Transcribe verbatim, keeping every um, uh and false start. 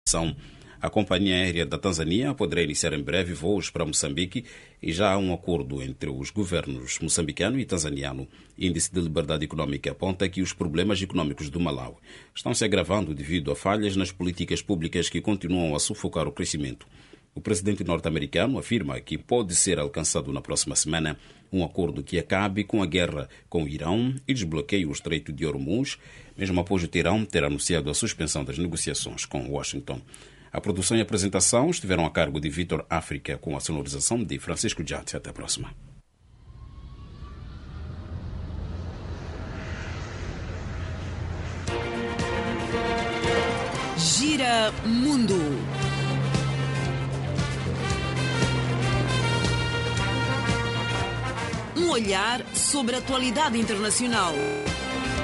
A companhia aérea da Tanzânia poderá iniciar em breve voos para Moçambique e já há um acordo entre os governos moçambicano e tanzaniano. O Índice de Liberdade Econômica aponta que os problemas econômicos do Malawi estão se agravando devido a falhas nas políticas públicas que continuam a sufocar o crescimento. O presidente norte-americano afirma que pode ser alcançado na próxima semana um acordo que acabe com a guerra com o Irão e desbloqueie o Estreito de Hormuz, mesmo após o Teherão ter anunciado a suspensão das negociações com Washington. A produção e a apresentação estiveram a cargo de Vitor África, com a sonorização de Francisco Jatti. Até a próxima. Gira Mundo. Um olhar sobre a atualidade internacional.